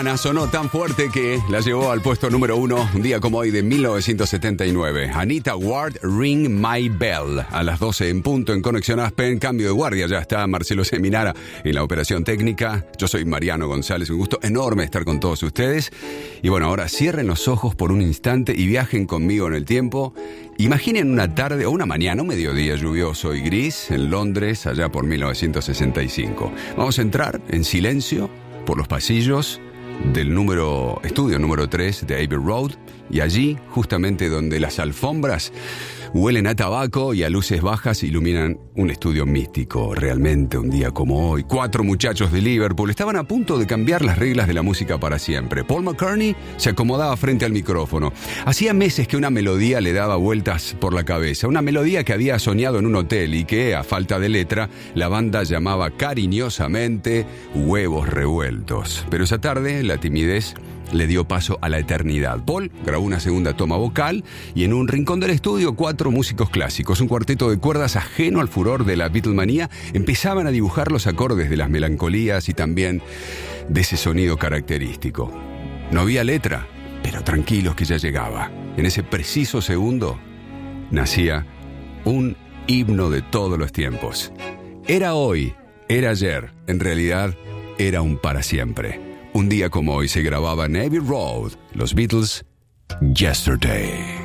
Sonó tan fuerte que la llevó al puesto número 1 un día como hoy de 1979. Anita Ward, Ring My Bell. A las 12 en punto en Conexión Aspen. Cambio de guardia, ya está Marcelo Seminara en la operación técnica. Yo soy Mariano González, un gusto enorme estar con todos ustedes. Y bueno, ahora cierren los ojos por un instante y viajen conmigo en el tiempo. Imaginen una tarde o una mañana, un mediodía lluvioso y gris en Londres, allá por 1965. Vamos a entrar en silencio por los pasillos del estudio número 3 de Abbey Road, y allí, justamente donde las alfombras huelen a tabaco y a luces bajas, iluminan un estudio místico. Realmente un día como hoy, 4 muchachos de Liverpool estaban a punto de cambiar las reglas de la música para siempre. Paul McCartney se acomodaba frente al micrófono. Hacía meses que una melodía le daba vueltas por la cabeza, una melodía que había soñado en un hotel y que, a falta de letra, la banda llamaba cariñosamente Huevos Revueltos. Pero esa tarde la timidez le dio paso a la eternidad. Paul grabó una segunda toma vocal y en un rincón del estudio 4 músicos clásicos, un cuarteto de cuerdas ajeno al furor de la Beatlemanía, empezaban a dibujar los acordes de las melancolías y también de ese sonido característico. No había letra, pero tranquilos que ya llegaba. En ese preciso segundo nacía un himno de todos los tiempos. Era hoy, era ayer, en realidad era un para siempre. Un día como hoy se grababa en Abbey Road, los Beatles, Yesterday.